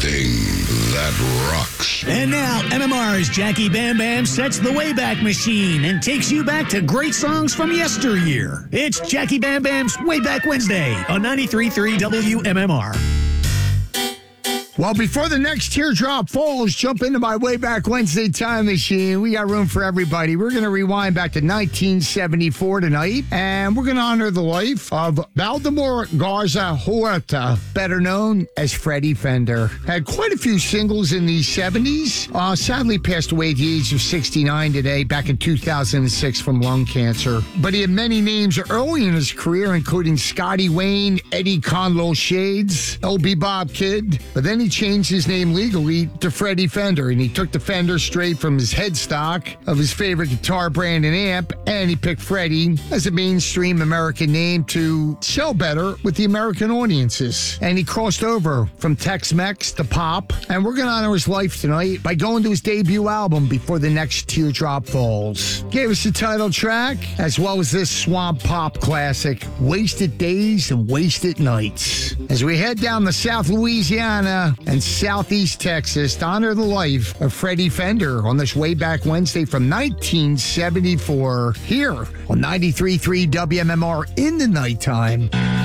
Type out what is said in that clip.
Broadcasting that rocks. And now, MMR's Jackie Bam Bam sets the Wayback Machine and takes you back to great songs from yesteryear. It's Jackie Bam Bam's Wayback Wednesday on 93.3 WMMR. Well, before the next teardrop falls, jump into my Wayback Wednesday time machine. We got room for everybody. We're going to rewind back to 1974 tonight, and we're going to honor the life of Valdemar Garza Huerta, better known as Freddie Fender. Had quite a few singles in the 70s. Sadly passed away at the age of 69 today, back in 2006 from lung cancer. But he had many names early in his career, including Scotty Wayne, Eddie Conlo Shades, LB Bob Kid. But then he changed his name legally to Freddie Fender, and he took the Fender straight from his headstock of his favorite guitar brand and amp, and he picked Freddie as a mainstream American name to sell better with the American audiences. And he crossed over from Tex-Mex to pop, and we're going to honor his life tonight by going to his debut album, Before the Next Teardrop Falls. Gave us the title track, as well as this swamp pop classic, Wasted Days and Wasted Nights. As we head down to South Louisiana and Southeast Texas to honor the life of Freddie Fender on this Wayback Wednesday from 1974 here on 93.3 WMMR in the nighttime.